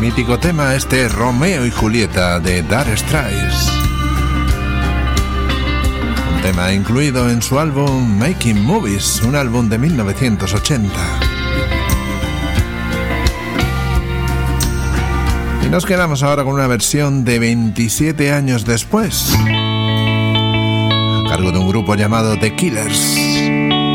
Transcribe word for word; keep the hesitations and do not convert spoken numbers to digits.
mítico tema, este Romeo y Julieta de Dire Straits. Un tema incluido en su álbum Making Movies, un álbum de mil novecientos ochenta. Y nos quedamos ahora con una versión de veintisiete años después, a cargo de un grupo llamado The Killers.